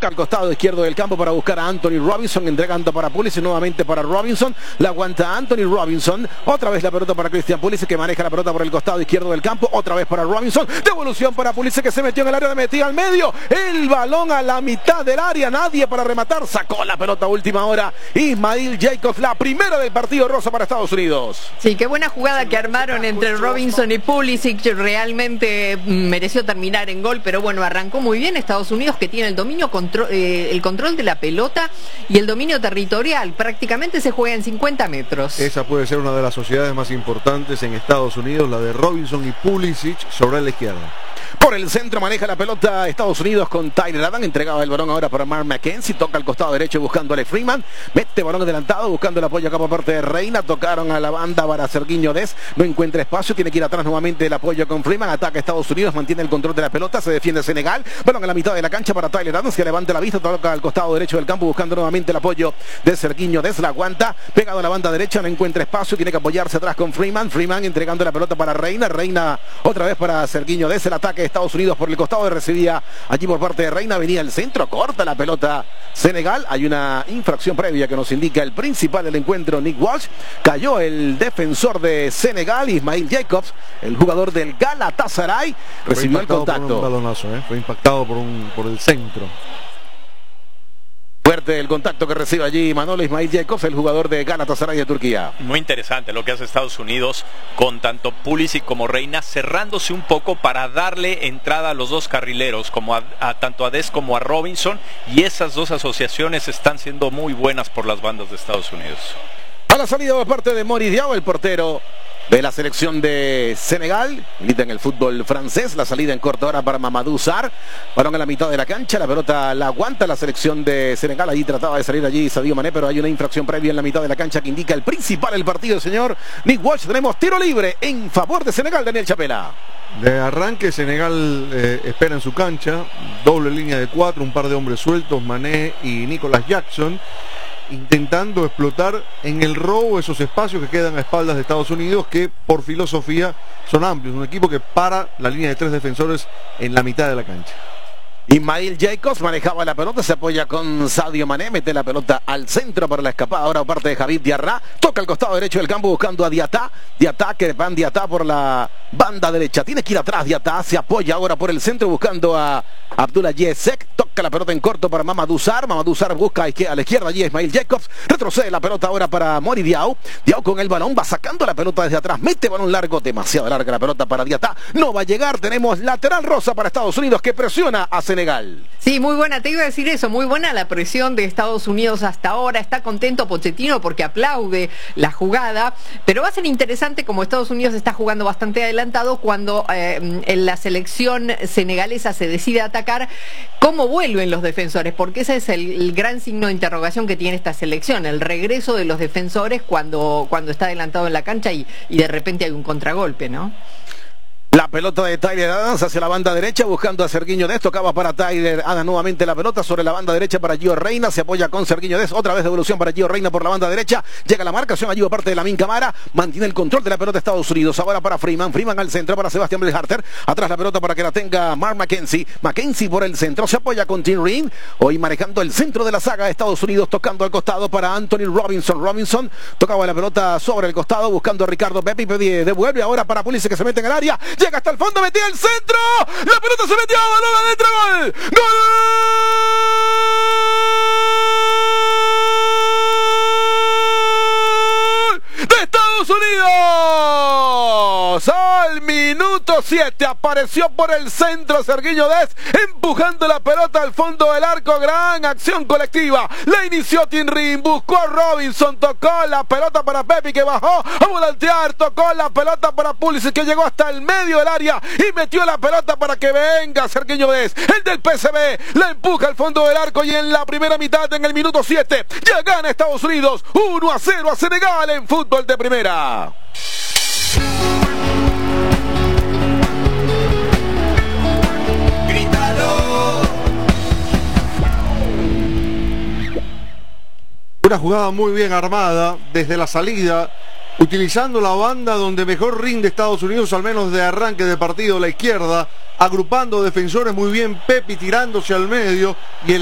toca al costado izquierdo del campo para buscar a Anthony Robinson, entregando para Pulisic, nuevamente para Robinson, la aguanta Anthony Robinson, otra vez la pelota para Christian Pulisic, que maneja la pelota por el costado izquierdo del campo, otra vez para Robinson, devolución para Pulisic, que se metió en el área, de metida al medio, el balón a la mitad del área, nadie para rematar, sacó la pelota a última hora, Ismail Jacobs, la primera del partido rosa para Estados Unidos. Sí, qué buena jugada que armaron entre Robinson y Pulisic, realmente mereció terminar en gol, pero bueno, arrancó muy bien Estados Unidos, que tiene el dominio, el control de la pelota y el dominio territorial, prácticamente se juega en 50 metros. Esa puede ser una de las sociedades más importantes en Estados Unidos, la de Robinson y Pulisic sobre la izquierda. Por el centro maneja la pelota Estados Unidos con Tyler Adams, entregaba el balón ahora para Mark McKenzie, toca al costado derecho buscando a Alex Freeman, mete balón adelantado buscando el apoyo acá por parte de Reina, tocaron a la banda para Sergiño Dest, no encuentra espacio, tiene que ir atrás nuevamente el apoyo con Freeman, ataca Estados Unidos, mantiene el control de la pelota, se defiende Senegal, balón a la mitad de la cancha para Tyler Adams, que levanta la vista, toca al costado derecho del campo buscando nuevamente el apoyo de Sergiño Dest, la aguanta, pegado a la banda derecha, no encuentra espacio, tiene que apoyarse atrás con Freeman, Freeman entregando la pelota para Reina, Reina otra vez para Sergiño Dest, el ataque de Estados Unidos por el costado, recibía allí por parte de Reina, venía el centro, corta la pelota Senegal, hay una infracción previa que nos indica el principal del encuentro, Nick Walsh, cayó el defensor de Senegal, Ismail Jacobs, el jugador del Galatasaray, recibió el contacto. Por un balonazo, fue impactado por el centro. Fuerte el contacto que recibe allí Manolo Ismail Jacobs, el jugador de Galatasaray de Turquía. Muy interesante lo que hace Estados Unidos con tanto Pulisic como Reina, cerrándose un poco para darle entrada a los dos carrileros, como tanto a Dest como a Robinson, y esas dos asociaciones están siendo muy buenas por las bandas de Estados Unidos. A la salida por parte de Maurice Diaw, el portero de la selección de Senegal, milita en el fútbol francés, la salida en corta hora para Mamadou Sarr, balón a la mitad de la cancha, la pelota la aguanta la selección de Senegal, allí trataba de salir allí Sadio Mané, pero hay una infracción previa en la mitad de la cancha que indica el principal del partido, señor Nick Walsh. Tenemos tiro libre en favor de Senegal, Daniel Chapela. De arranque Senegal espera en su cancha, doble línea de 4, un par de hombres sueltos, Mané y Nicolas Jackson, intentando explotar en el robo esos espacios que quedan a espaldas de Estados Unidos, que por filosofía son amplios, un equipo que para la línea de 3 defensores en la mitad de la cancha. Ismail Jacobs manejaba la pelota, se apoya con Sadio Mané, mete la pelota al centro para la escapada, ahora parte de Javid Diarra, toca al costado derecho del campo buscando a Diatá, que van Diatá por la banda derecha, tiene que ir atrás Diatá, se apoya ahora por el centro buscando a Abdullah Yesek, toca la pelota en corto para Mamadou Sarr busca a la izquierda allí Ismail Jacobs, retrocede la pelota ahora para Maurice Diaw, Diaw con el balón, va sacando la pelota desde atrás, mete balón largo, demasiado larga la pelota para Diatá, no va a llegar, tenemos lateral rosa para Estados Unidos que presiona a Senegal. Sí, muy buena, te iba a decir eso, muy buena la presión de Estados Unidos hasta ahora, está contento Pochettino porque aplaude la jugada, pero va a ser interesante como Estados Unidos está jugando bastante adelantado cuando en la selección senegalesa se decide atacar, cómo vuelven los defensores, porque ese es el gran signo de interrogación que tiene esta selección, el regreso de los defensores cuando está adelantado en la cancha y de repente hay un contragolpe, ¿no? La pelota de Tyler Adams hacia la banda derecha buscando a Sergiño Dest, tocaba para Tyler Adams nuevamente la pelota sobre la banda derecha para Gio Reina, se apoya con Sergiño Dest, otra vez devolución para Gio Reina por la banda derecha, llega la marcación allí por parte de Lamine Camara, mantiene el control de la pelota de Estados Unidos, ahora para Freeman al centro para Sebastián Belharter, atrás la pelota para que la tenga Mark McKenzie por el centro, se apoya con Tim Ream, hoy manejando el centro de la saga de Estados Unidos, tocando al costado para Anthony Robinson, tocaba la pelota sobre el costado buscando a Ricardo Pepi, devuelve ahora para Pulisic que se mete en el área, llega hasta el fondo, metía el centro, la pelota se metió, balón adentro, gol, gol de Estados Unidos, al minuto 7 apareció por el centro Sergiño Dest, empujando la pelota al fondo del arco, gran acción colectiva, la inició Tim Ream, buscó a Robinson, tocó la pelota para Pepi que bajó a volantear, tocó la pelota para Pulisic que llegó hasta el medio del área y metió la pelota para que venga Sergiño Dest, el del PSV, la empuja al fondo del arco y en la primera mitad, en el minuto 7, ya gana Estados Unidos 1-0 a Senegal en fútbol de primera. Una jugada muy bien armada desde la salida, utilizando la banda donde mejor rinde Estados Unidos, al menos de arranque de partido, la izquierda, agrupando defensores muy bien, Pepi tirándose al medio y el